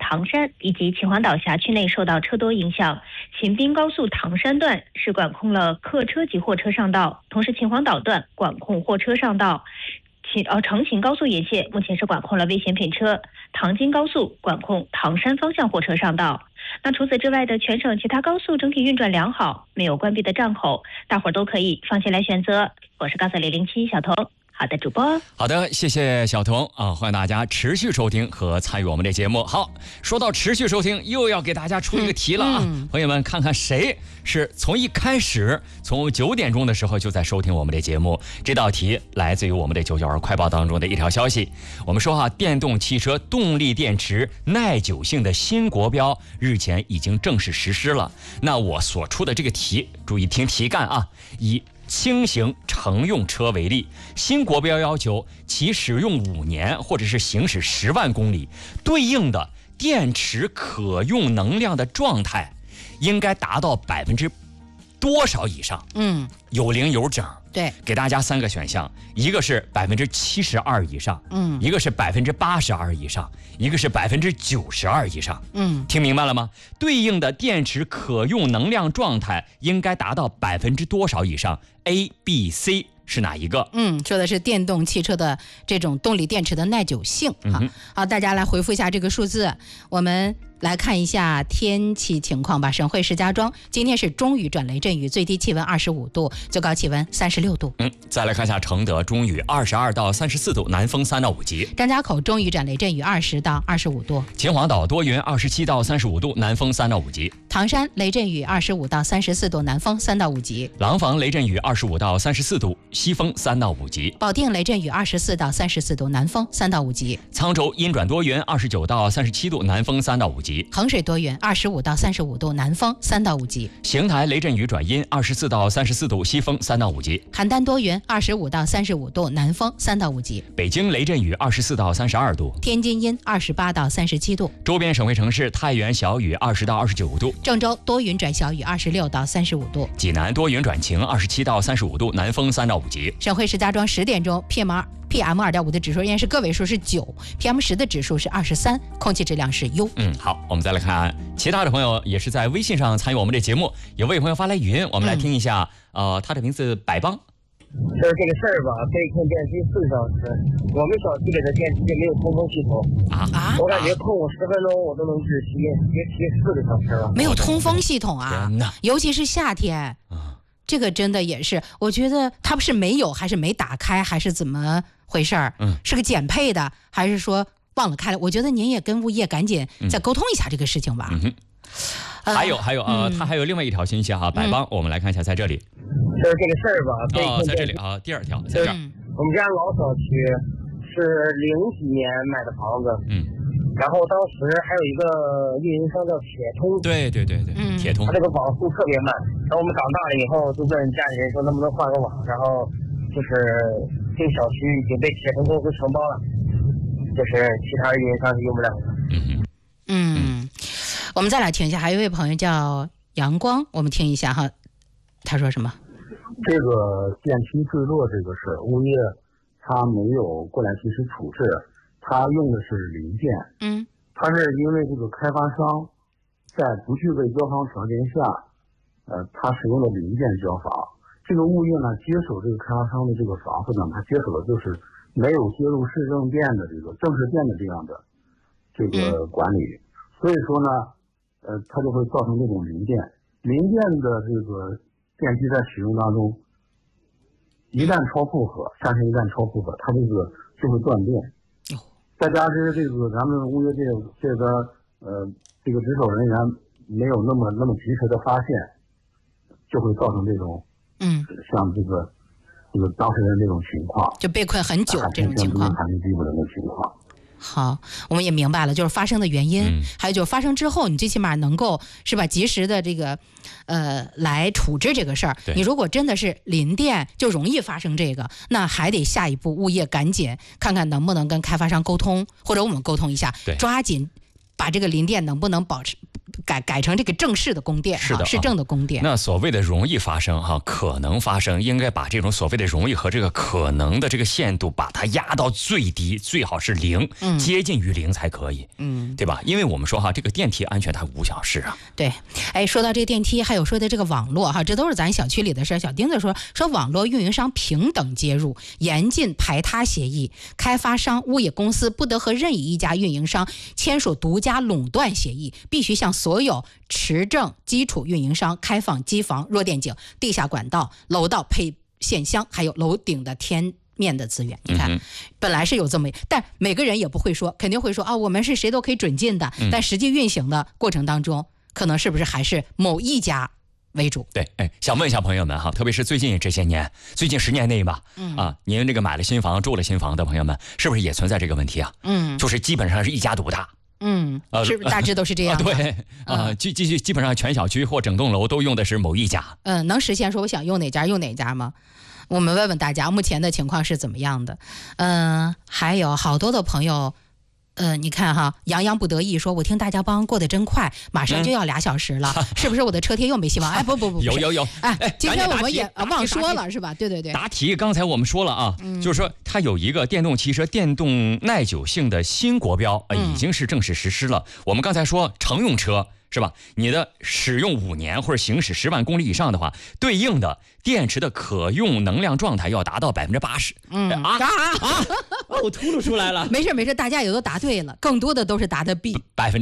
唐山以及秦皇岛辖区内受到车多影响，秦滨高速唐山段是管控了客车及货车上道，同时秦皇岛段管控货车上道。成秦高速沿线目前是管控了危险品车，唐京高速管控唐山方向货车上道。那除此之外的全省其他高速整体运转良好，没有关闭的站口，大伙儿都可以放心来选择。我是高色007小童。好的，主播。 好的，谢谢小童啊！欢迎大家持续收听和参与我们的节目。好，说到持续收听，又要给大家出一个题了啊！朋友们，看看谁是从一开始，从9点钟的时候就在收听我们的节目。这道题来自于我们的992快报当中的一条消息。我们说电动汽车动力电池耐久性的新国标日前已经正式实施了。那我所出的这个题，注意听题干啊！以轻型乘用车为例，新国标要求其使用5年或者是行驶10万公里，对应的电池可用能量的状态应该达到多少以上？有零有整。 对， 给大家3个选项，一个是72%以上，一个是82%以上，一个是92%以上。听明白了吗？对应的电池可用能量状态应该达到多少以上 ？A、B、C 是哪一个？ 说的是电动汽车的这种动力电池的耐久性。好，大家来回复一下这个数字。我们来看一下天气情况吧。省会石家庄今天是中雨转雷阵雨，最低气温25度，最高气温36度。 再来看一下承德中雨22到34度，南风3到5级。 张家口中雨转雷阵雨20到25度。 秦皇岛多云27到35度，南风3到5级。 唐山雷阵雨25到34度，南风3到5级。 廊坊雷阵雨25到34度，西风3到5级。 保定雷阵雨24到34度，南风3到5级。 沧州阴转多云29到37度，南风3到5级。 衡水多云25到35度，南风3到5级。 邢台雷阵雨转阴24到34度，西风3到5级。 邯郸多云25到35度，南风3到5级。 北京雷阵雨24到32度。 天津阴28到37度。 周边省会城市太原小雨20到25度。 郑州多云转小雨26到35度。 济南多云转晴27到35度，南风3到5级。 省会石家庄10点钟 PM2.5 的指数仍然是个位数是9， PM10 的指数是23，空气质量是优。 好，我们再来看其他的朋友也是在微信上参与我们的节目。有位朋友发来语音，我们来听一下。他的名字百邦。 就是这个事儿吧，被控电梯4小时，我们小区里的电梯没有通风系统我感觉控我10分钟我都能窒息，别提4个小时了。 没有通风系统啊，尤其是夏天。这个真的也是，我觉得它是没有，还是没打开，还是怎么回事儿？是个减配的，还是说忘了开了？我觉得您也跟物业赶紧再沟通一下这个事情吧。 还有他还有另外一条信息哈，百邦，我们来看一下，在这里。 就是这个事儿吧， 在这里啊，第2条，在这儿。 我们家老小区是00几年买的房子，然后当时还有一个运营商叫铁通， 对，铁通， 它这个网速特别慢。然后我们长大了以后就问家里人说能不能换个网，然后就是这个小区已经被铁通公司承包了，就是其他运营商是用不了的。 我们再来听一下，还有一位朋友叫阳光，我们听一下哈，他说什么？ 这个电梯坠落这个事，物业他没有过来及时处置，他用的是零件。他是因为这个开发商在不具备交房条件下，他使用了零件交房。这个物业呢接手这个开发商的这个房子呢，他接手的就是没有接入市政电的这个正式电的这样的这个管理，所以说呢，它就会造成这种零件的这个电梯在使用当中，一旦超负荷，下沉一旦超负荷，它这个就会断电。再加之这个咱们物业这边这个值守人员没有那么及时的发现，就会造成这种像这个当事人这种情况， 就被困很久这种情况， 产生基本的情况。 好，我们也明白了，就是发生的原因，还有就是发生之后，你最起码能够是吧，及时的这个来处置这个事儿。你如果真的是临电，就容易发生这个，那还得下一步物业赶紧看看能不能跟开发商沟通，或者我们沟通一下，抓紧把这个临电能不能保持改成这个正式的宫殿， 是的， 市政的宫殿。 那所谓的容易发生可能发生，应该把这种所谓的容易和这个可能的这个限度把它压到最低，最好是0，接近于0才可以，对吧？因为我们说这个电梯安全它无小事啊。 对，说到这个电梯，还有说的这个网络这都是咱小区里的事。小丁子说网络运营商平等接入，严禁排他协议，开发商、物业公司不得和任意一家运营商签署独家垄断协议，必须向所有持证基础运营商开放机房、弱电井、地下管道、楼道配线箱，还有楼顶的天面的资源。你看，本来是有这么，但每个人也不会说，肯定会说我们是谁都可以准进的，但实际运行的过程当中，可能是不是还是某一家为主？ 对，想问一下朋友们特别是最近这些年，最近10年内吧，您这个买了新房、住了新房的朋友们，是不是也存在这个问题啊？就是基本上是一家独大。 是大致都是这样的。 对，基本上全小区或整栋楼都用的是某一家。 能实现说我想用哪家用哪家吗？我们问问大家目前的情况是怎么样的。还有好多的朋友你看洋洋不得意说，我听大家帮过得真快，马上就要2小时了，是不是我的车贴又没希望？不， 有， 今天我们也忘说了是吧？对， 答题刚才我们说了就是说它有一个电动汽车电动耐久性的新国标已经是正式实施了。我们刚才说乘用车是吧？你的使用5年或者行驶10万公里以上的话，对应的电池的可用能量状态要达到80%。我秃噜出来了。 没事，大家也都答对了，更多的都是答的 B，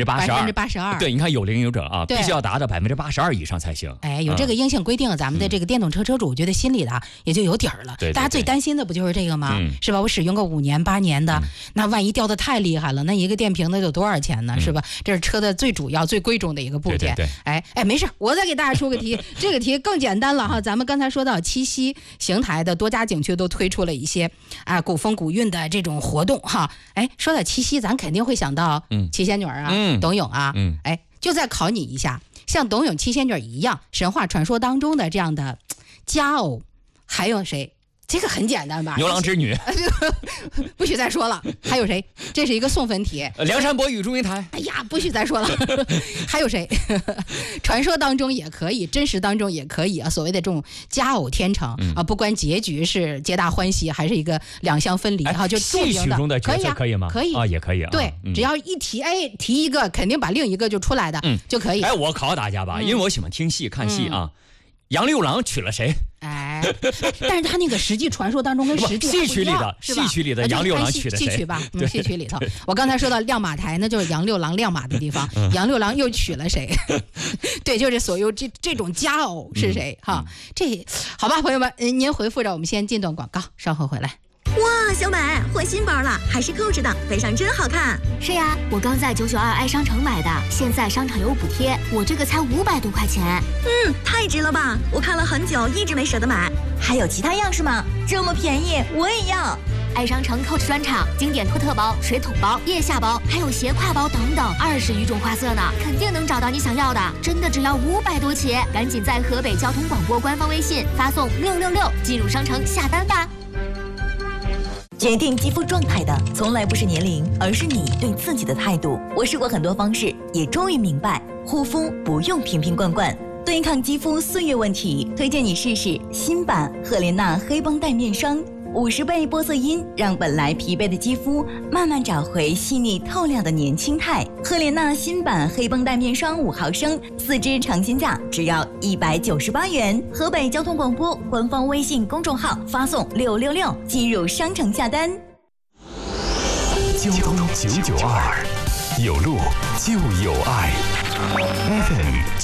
82%。对，你看有零有整必须要达到82%以上才行。 有这个硬性规定，咱们的这个电动车车主觉得心里的也就有底儿了。大家最担心的不就是这个吗？是吧？我使用个5年8年的，那万一掉的太厉害了，那一个电瓶的有多少钱呢？是吧？这是车的最主要最贵重的一个部件。 对， 没事，我再给大家出个题，这个题更简单了咱们刚才说到七夕，邢台的多家景区都推出了一些古风古韵的这种活动说到七夕，咱肯定会想到七仙女董永就再考你一下，像董永、七仙女一样，神话传说当中的这样的佳偶，还有谁？这个很简单吧？ 牛郎织女， 不许再说了。还有谁？这是一个送分题。 梁山伯与祝英台。 哎呀，不许再说了。还有谁？传说当中也可以，真实当中也可以所谓的这种佳偶天成不管结局是皆大欢喜，还是一个两相分离就戏曲中的角色可以吗？ 可以也可以对，只要一提提一个，肯定把另一个就出来的就可以。 我考大家吧，因为我喜欢听戏看戏杨六郎娶了谁？ 但是他那个实际传说当中跟实际戏曲里的杨六郎娶的谁？ 戏曲吧，戏曲里头。我刚才说到亮马台，那就是杨六郎亮马的地方。杨六郎又娶了谁？对，就是所有这种佳偶是谁？这好吧，朋友们，您回复着，我们先进段广告，稍后回来。 哇，小美换新包了，还是扣着的，背上真好看。 是呀，我刚在992爱商城买的，现在商场有补贴，我这个才500多块钱。 太值了吧！我看了很久，一直没舍得买。还有其他样式吗？这么便宜，我也要。 爱商城 Coach 专场，经典托特包、水桶包、腋下包，还有斜挎包等等，20余种花色呢，肯定能找到你想要的。真的只要500多起，赶紧在河北交通广播官方微信发送666进入商城下单吧。 决定肌肤状态的从来不是年龄，而是你对自己的态度。我试过很多方式，也终于明白，护肤不用瓶瓶罐罐，对抗肌肤岁月问题，推荐你试试新版赫莲娜黑绷带面霜，50倍玻色因，让本来疲惫的肌肤慢慢找回细腻透亮的年轻态。赫莲娜新版黑绷带面霜5毫升，4支尝鲜价只要198元。河北交通广播官方微信公众号发送666进入商城下单。 交通992，有路就有爱。FM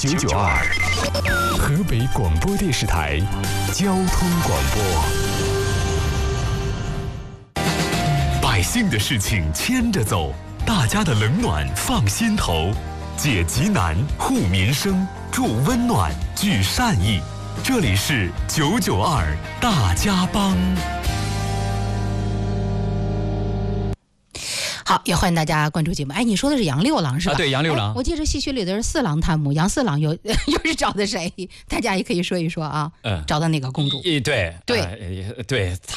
992，河北广播电视台交通广播。百姓的事情牵着走，大家的冷暖放心头，解急难护民生，助温暖聚善意。这里是992大家帮。 好，也欢迎大家关注节目。你说的是杨六郎是吧？ 对，杨六郎。 我记得戏曲里的是四郎探母，杨四郎又是找的谁？大家也可以说一说找的哪个公主？ 对，他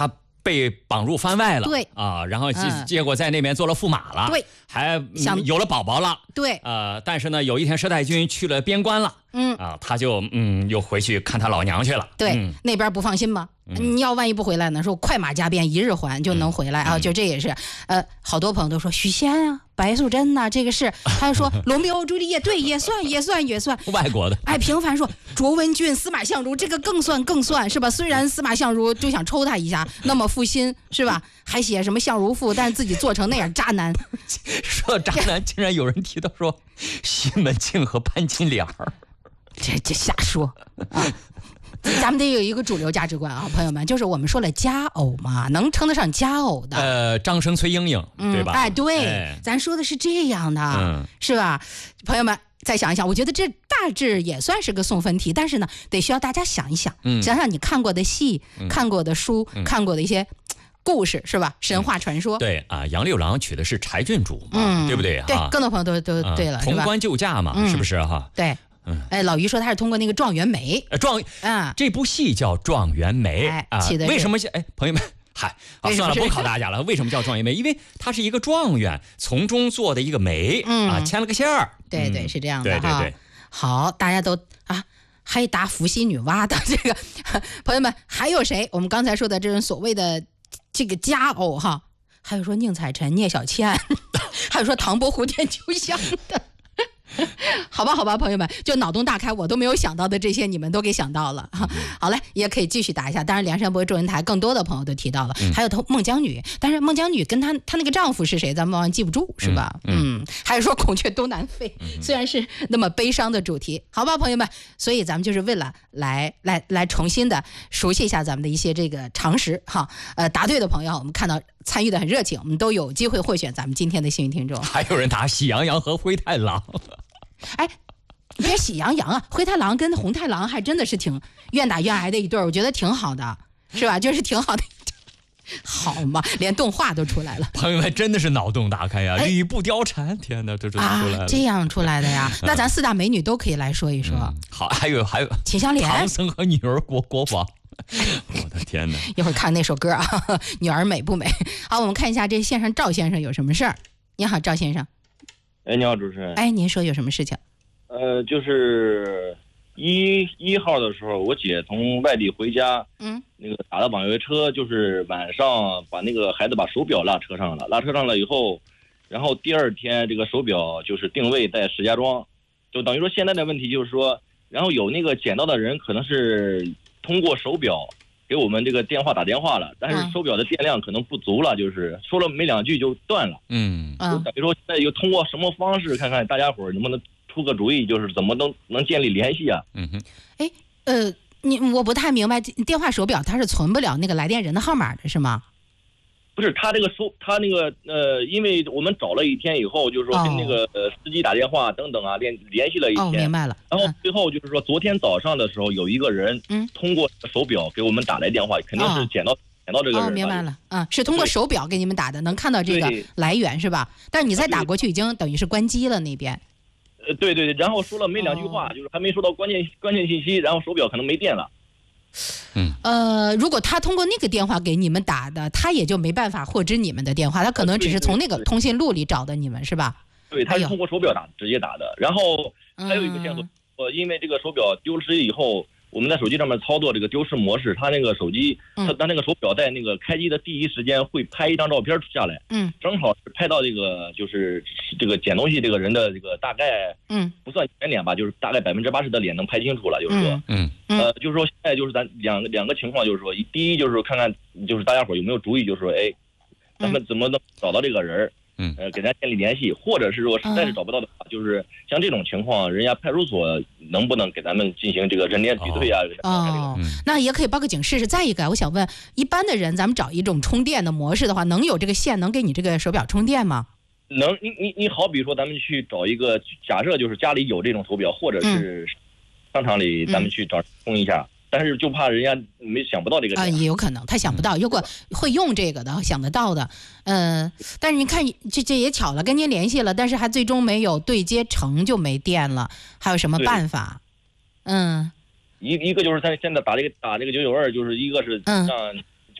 被绑入番外了， 对啊，然后结果在那边做了驸马了， 对， 还有了宝宝了， 对， 但是呢，有一天佘太君去了边关了，他就又回去看他老娘去了， 对，那边不放心嘛。你要万一不回来呢？说快马加鞭，一日还就能回来啊！就这也是，好多朋友都说许仙啊、白素贞呐，这个是，还有说罗密欧朱丽叶，对，也算。 外国的， 平凡说卓文君、司马相如，这个更算是吧？虽然司马相如就想抽他一下，那么负心是吧？还写什么相如赋，但是自己做成那样渣男。 说渣男，竟然有人提到说西门庆和潘金莲儿， 这瞎说啊！咱们得有一个主流价值观啊，朋友们，就是我们说了佳偶嘛，能称得上佳偶的， 张生、崔莺莺，对吧？ 对，咱说的是这样的，是吧？朋友们，再想一想，我觉得这大致也算是个送分题，但是呢，得需要大家想一想，想想你看过的戏、看过的书、看过的一些故事，是吧？神话传说。 对啊，杨六郎娶的是柴郡主嘛，对不对？ 对，更多朋友都对了， 潼关救驾嘛，是不是哈？ 对。老于说他是通过那个状元梅， 这部戏叫状元梅啊，为什么？朋友们，算了，不考大家了。为什么叫状元梅？因为他是一个状元从中做的一个媒牵了个线儿。 对，是这样的哈。对。 好，大家都还答伏羲女娲的这个朋友们，还有谁？我们刚才说的这种所谓的这个佳偶哈，还有说宁采臣、聂小倩，还有说唐伯虎点秋香的。好吧，朋友们，就脑洞大开，我都没有想到的这些，你们都给想到了。好嘞，也可以继续答一下。当然，梁山伯祝英台更多的朋友都提到了，还有孟姜女，但是孟姜女跟她那个丈夫是谁，咱们往往记不住，是吧？还有说孔雀东南飞，虽然是那么悲伤的主题，好吧，朋友们，所以咱们就是为了来重新的熟悉一下咱们的一些这个常识哈。答对的朋友，我们看到参与的很热情，我们都有机会获选咱们今天的幸运听众。 还有人答喜羊羊和灰太狼。 别喜羊羊啊，灰太狼跟红太狼还真的是挺愿打愿挨的一对，我觉得挺好的，是吧？就是挺好的。好嘛，连动画都出来了。 朋友们真的是脑洞大开呀！吕布貂蝉，天哪，这出来了， 这样出来的呀？那咱四大美女都可以来说一说。 好，还有秦香莲、 唐僧和女儿国王。我的天哪！ 一会儿看那首歌啊，女儿美不美？好，我们看一下这线上赵先生有什么事儿。你好，赵先生。 你好，主持人。 您说有什么事情？ 就是一号的时候，我姐从外地回家，那个打了网约车，就是晚上把那个孩子把手表拉车上了以后，然后第二天这个手表就是定位在石家庄，就等于说现在的问题就是说，然后有那个捡到的人可能是通过手表给我们这个电话打电话了，但是手表的电量可能不足了，就是说了没两句就断了。就等于说现在又通过什么方式，看看大家伙能不能出个主意，就是怎么能建立联系啊？ 我不太明白，电话手表它是存不了那个来电人的号码的是吗？ 不是，他那个因为我们找了一天以后，就是说跟那个司机打电话等等啊，联系了一天。 明白了。 然后最后就是说，昨天早上的时候，有一个人通过手表给我们打来电话，肯定是捡到这个人。 明白了。是通过手表给你们打的，能看到这个来源是吧？但是你再打过去，已经等于是关机了那边。 对，然后说了没两句话，就是还没收到关键信息，然后手表可能没电了。 如果他通过那个电话给你们打的，他也就没办法获知你们的电话，他可能只是从那个通讯录里找的你们，是吧？ 对，他是通过手表直接打的。然后还有一个线索，因为这个手表丢失以后，我们在手机上面操作这个丢失模式，他那个手机，他那个手表在那个开机的第一时间会拍一张照片下来，正好是拍到这个就是这个捡东西这个人的这个大概，不算全脸吧，就是大概80%的脸能拍清楚了，就是说，就是说现在就是咱两个情况，就是说，第一就是看看就是大家伙有没有主意，就是说，咱们怎么能找到这个人？给咱建立联系，或者是说实在是找不到的话，就是像这种情况，人家派出所能不能给咱们进行这个人脸比对啊？ 那也可以报个警试试。再一个，我想问，一般的人，咱们找一种充电的模式的话，能有这个线能给你这个手表充电吗？ 能，你好比说咱们去找一个，假设就是家里有这种手表，或者是商场里咱们去找充一下。但是就怕人家想不到这个也有可能他想不到。如果会用这个的，想得到的，但是你看这也巧了，跟您联系了，但是还最终没有对接成就没电了，还有什么办法？ 一个就是他现在打这个992，就是一个是让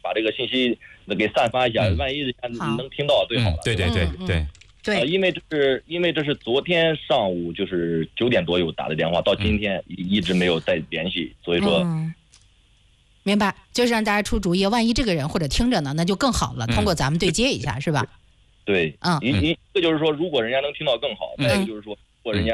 把这个信息给散发一下，万一人家能听到最好了。 对。 对， 因为这是昨天上午就是9点多有打的电话，到今天一直没有再联系，所以说。 明白，就是让大家出主意，万一这个人或者听着呢，那就更好了。通过咱们对接一下，是吧？ 对，一个就是说，如果人家能听到更好，再一个就是说，如果人家